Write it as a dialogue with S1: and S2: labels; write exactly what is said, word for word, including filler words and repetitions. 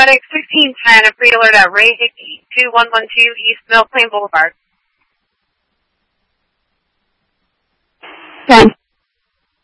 S1: FedEx sixteen ten, a pre-alert at Ray Hickey, two one one two East Mill Plain Boulevard.
S2: ten.